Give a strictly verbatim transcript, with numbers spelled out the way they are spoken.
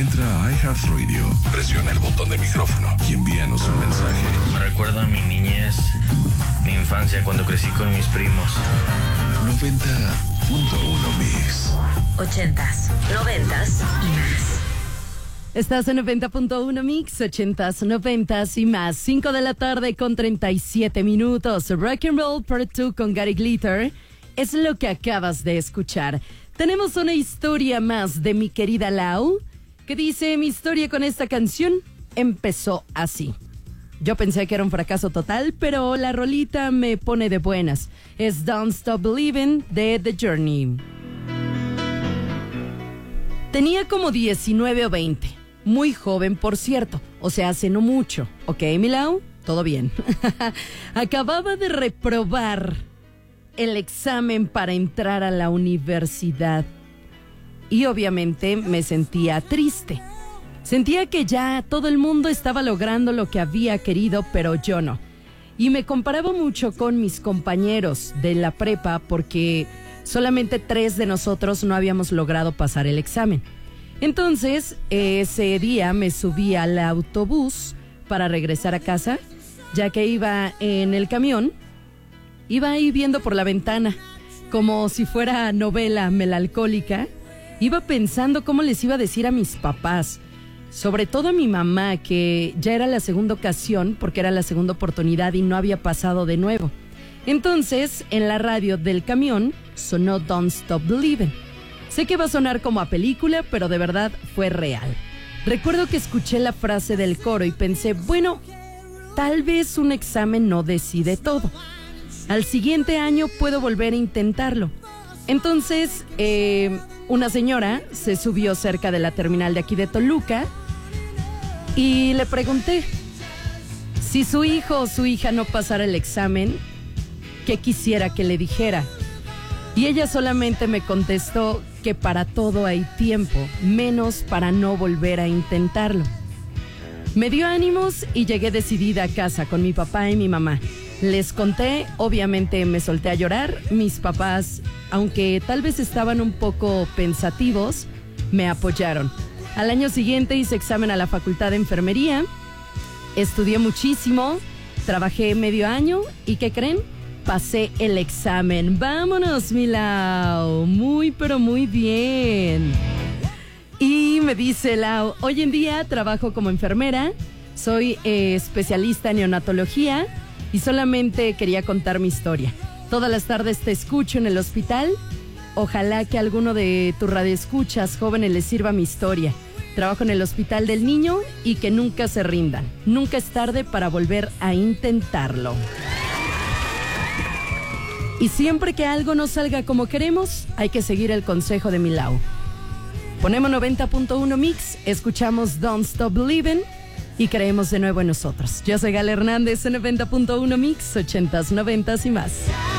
Entra a iHeartRadio, presiona el botón de micrófono y envíanos un mensaje. Me recuerda a mi niñez, mi infancia cuando crecí con mis primos. noventa punto uno Mix. Ochentas, noventas y más. Estás en noventa punto uno Mix, ochentas, noventas y más. cinco de la tarde con treinta y siete minutos. Rock and Roll Part dos con Gary Glitter es lo que acabas de escuchar. Tenemos una historia más de mi querida Lau, que dice: mi historia con esta canción empezó así. Yo pensé que era un fracaso total, pero la rolita me pone de buenas. Es Don't Stop Believing de The Journey. Tenía como diecinueve o veinte. Muy joven, por cierto. O sea, hace no mucho. ¿Ok, Milau? Todo bien. Acababa de reprobar el examen para entrar a la universidad. Y obviamente me sentía triste. Sentía que ya todo el mundo estaba logrando lo que había querido, pero yo no. Y me comparaba mucho con mis compañeros de la prepa porque solamente tres de nosotros no habíamos logrado pasar el examen. Entonces, ese día me subí al autobús para regresar a casa, ya que iba en el camión, iba ahí viendo por la ventana, como si fuera novela melancólica. Iba pensando cómo les iba a decir a mis papás, sobre todo a mi mamá, que ya era la segunda ocasión, porque era la segunda oportunidad y no había pasado de nuevo. Entonces, en la radio del camión sonó Don't Stop Believing. Sé que va a sonar como a película, pero de verdad fue real. Recuerdo que escuché la frase del coro y pensé, bueno, tal vez un examen no decide todo. Al siguiente año puedo volver a intentarlo. Entonces, eh, una señora se subió cerca de la terminal de aquí de Toluca y le pregunté si su hijo o su hija no pasara el examen, ¿qué quisiera que le dijera? Y ella solamente me contestó que para todo hay tiempo, menos para no volver a intentarlo. Me dio ánimos y llegué decidida a casa con mi papá y mi mamá. Les conté, obviamente me solté a llorar. Mis papás, aunque tal vez estaban un poco pensativos, me apoyaron. Al año siguiente hice examen a la Facultad de Enfermería, estudié muchísimo, trabajé medio año y ¿qué creen? Pasé el examen. ¡Vámonos, Milau! Muy, pero muy bien. Y me dice Lau, hoy en día trabajo como enfermera, soy eh, especialista en neonatología y solamente quería contar mi historia. Todas las tardes te escucho en el hospital. Ojalá que a alguno de tus radioescuchas jóvenes les sirva mi historia. Trabajo en el Hospital del Niño y que nunca se rindan. Nunca es tarde para volver a intentarlo. Y siempre que algo no salga como queremos, hay que seguir el consejo de Milau. Ponemos noventa punto uno Mix, escuchamos Don't Stop Believing y creemos de nuevo en nosotros. Yo soy Gala Hernández en noventa punto uno Mix, ochentas, noventas y más.